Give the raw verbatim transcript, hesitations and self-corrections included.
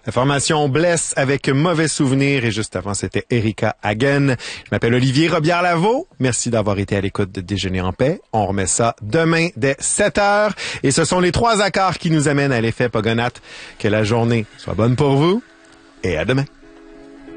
La formation Bless avec Mauvais Souvenir et juste avant, c'était Erika Hagen. Je m'appelle Olivier Robillard-Lavaux. Merci d'avoir été à l'écoute de Déjeuner en paix. On remet ça demain dès sept heures. Et ce sont les trois accords qui nous amènent à l'effet Pogonath. Que la journée soit bonne pour vous et à demain.